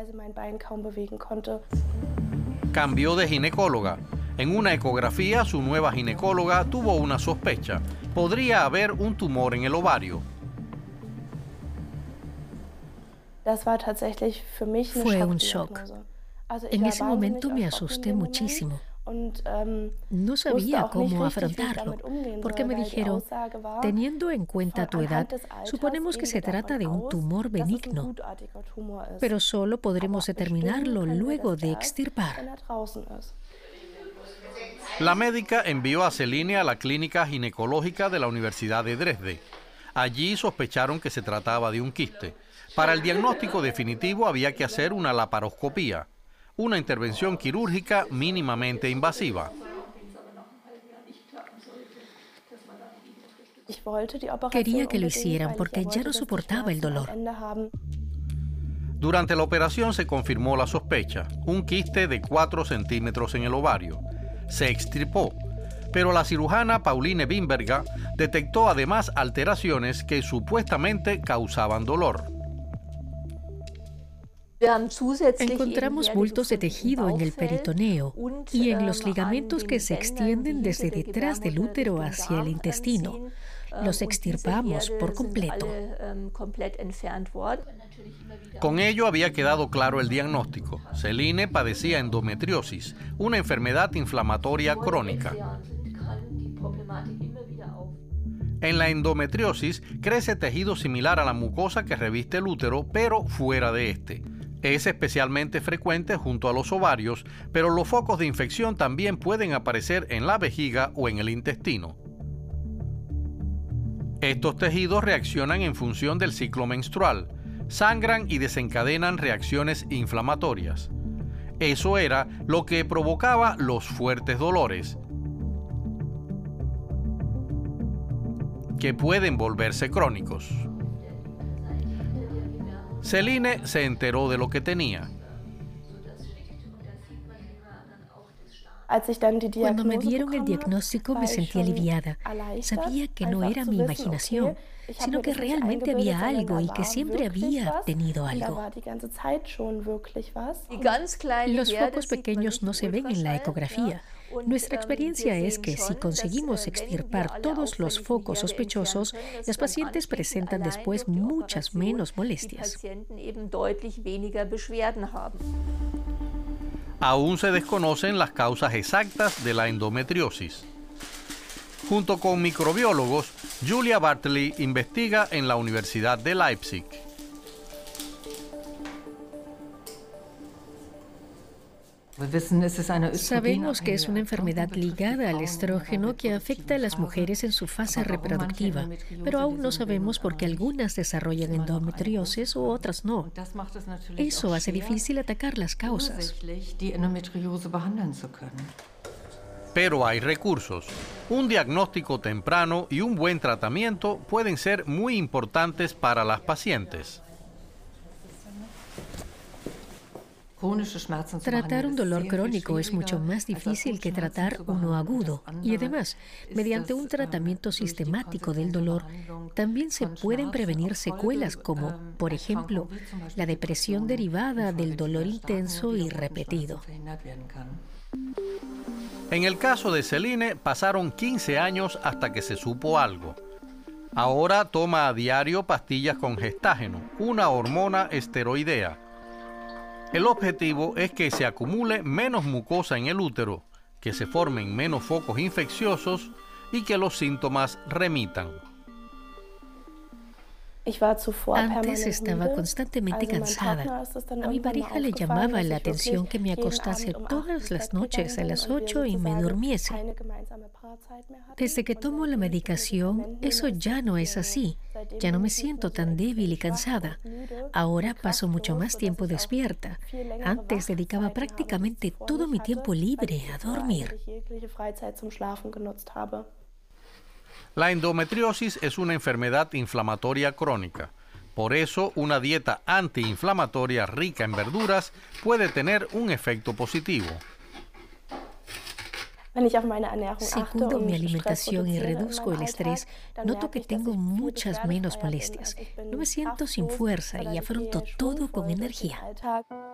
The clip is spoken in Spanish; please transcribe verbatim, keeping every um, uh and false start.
Cambió de ginecóloga. En una ecografía, su nueva ginecóloga tuvo una sospecha. Podría haber un tumor en el ovario. Fue un shock. En ese momento me asusté muchísimo. No sabía cómo afrontarlo, porque me dijeron, teniendo en cuenta tu edad, suponemos que se trata de un tumor benigno, pero solo podremos determinarlo luego de extirpar. La médica envió a Celine a la clínica ginecológica de la Universidad de Dresde. Allí sospecharon que se trataba de un quiste. Para el diagnóstico definitivo había que hacer una laparoscopía, una intervención quirúrgica mínimamente invasiva. Quería que lo hicieran porque ya no soportaba el dolor. Durante la operación se confirmó la sospecha, un quiste de cuatro centímetros en el ovario. Se extirpó, pero la cirujana Pauline Wimberger detectó además alteraciones que supuestamente causaban dolor. Encontramos bultos de tejido en el peritoneo y en los ligamentos que se extienden desde detrás del útero hacia el intestino. Los extirpamos por completo. Con ello había quedado claro el diagnóstico. Celine padecía endometriosis, una enfermedad inflamatoria crónica. En la endometriosis crece tejido similar a la mucosa que reviste el útero, pero fuera de este. Es especialmente frecuente junto a los ovarios, pero los focos de infección también pueden aparecer en la vejiga o en el intestino. Estos tejidos reaccionan en función del ciclo menstrual, sangran y desencadenan reacciones inflamatorias. Eso era lo que provocaba los fuertes dolores, que pueden volverse crónicos. Celine se enteró de lo que tenía. Cuando me dieron el diagnóstico me sentí aliviada. Sabía que no era mi imaginación, sino que realmente había algo y que siempre había tenido algo. Los focos pequeños no se ven en la ecografía. Nuestra experiencia es que si conseguimos extirpar todos los focos sospechosos, las pacientes presentan después muchas menos molestias. Aún se desconocen las causas exactas de la endometriosis. Junto con microbiólogos, Julia Bartley investiga en la Universidad de Leipzig. Sabemos que es una enfermedad ligada al estrógeno que afecta a las mujeres en su fase reproductiva, pero aún no sabemos por qué algunas desarrollan endometriosis u otras no. Eso hace difícil atacar las causas. Pero hay recursos. Un diagnóstico temprano y un buen tratamiento pueden ser muy importantes para las pacientes. Tratar un dolor crónico es mucho más difícil que tratar uno agudo. Y además, mediante un tratamiento sistemático del dolor, también se pueden prevenir secuelas como, por ejemplo, la depresión derivada del dolor intenso y repetido. En el caso de Celine, pasaron quince años hasta que se supo algo. Ahora toma a diario pastillas con gestágeno, una hormona esteroidea. El objetivo es que se acumule menos mucosa en el útero, que se formen menos focos infecciosos y que los síntomas remitan. Antes estaba constantemente cansada. A mi pareja le llamaba la atención que me acostase todas las noches a las ocho y me durmiese. Desde que tomo la medicación, eso ya no es así. Ya no me siento tan débil y cansada. Ahora paso mucho más tiempo despierta. Antes dedicaba prácticamente todo mi tiempo libre a dormir. La endometriosis es una enfermedad inflamatoria crónica. Por eso, una dieta antiinflamatoria rica en verduras puede tener un efecto positivo. Si cuido mi alimentación y reduzco el estrés, noto que tengo muchas menos molestias. No me siento sin fuerza y afronto todo con energía.